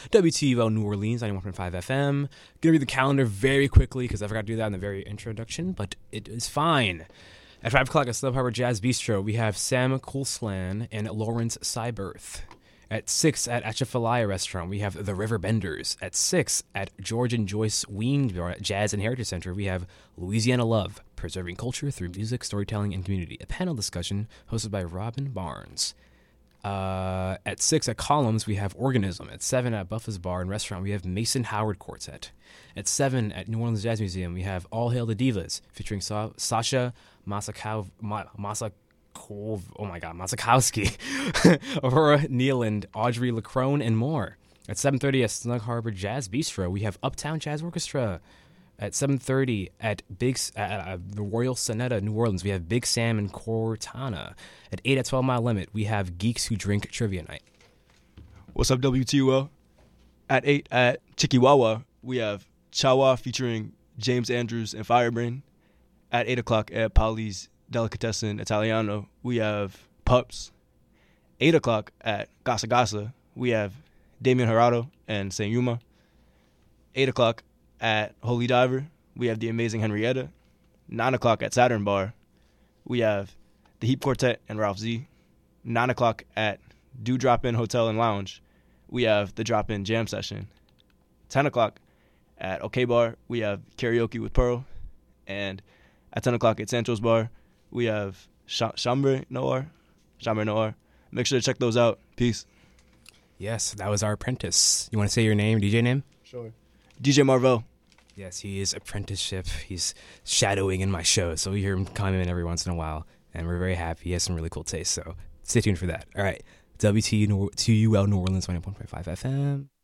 WTUL New Orleans, 91.5 FM. Gonna read the calendar very quickly because I forgot to do that in the very introduction, but it is fine. At 5 o'clock at Slub Harbor Jazz Bistro, we have Sam Coulslan and Lawrence Seiberth. At 6 at Atchafalaya Restaurant, we have The River Benders. At 6 at George and Joyce Ween Jazz and Heritage Center, we have Louisiana Love, Preserving Culture Through Music, Storytelling, and Community, a panel discussion hosted by Robin Barnes. At 6 at Columns, we have Organism. At 7 at Buffa's Bar and Restaurant, we have Mason Howard Quartet. At 7 at New Orleans Jazz Museum, we have All Hail the Divas, featuring Sasha Masakowski, Aurora Nealand, Audrey LaCrone, and more. At 7:30 at Snug Harbor Jazz Bistro, we have Uptown Jazz Orchestra. At 7:30 at the Royal Sonetta, New Orleans, we have Big Sam and Cortana. At 8 at 12 Mile Limit, we have Geeks Who Drink Trivia Night. What's up, WTUL? At 8 at Chikiwawa, we have Chawa featuring James Andrews and Firebrain. At 8 o'clock at Polly's Delicatessen Italiano, we have Pups. 8 o'clock at Gasa Gasa, we have Damian Harado and Saint Yuma. 8 o'clock at Holy Diver, we have the amazing Henrietta. 9 o'clock at Saturn Bar, we have the Heap Quartet and Ralph Z. 9 o'clock at Do Drop In Hotel and Lounge, we have the Drop In Jam Session. 10 o'clock at OK Bar, we have Karaoke with Pearl. And at 10 o'clock at Sancho's Bar, we have Chambre Noir. Make sure to check those out. Peace. Yes, that was our apprentice. You want to say your name, DJ name? Sure. DJ Marvell. Yes, he is apprenticeship. He's shadowing in my show, so we hear him come in every once in a while, and we're very happy. He has some really cool taste, so stay tuned for that. All right, WTUL New Orleans, 91.5 FM.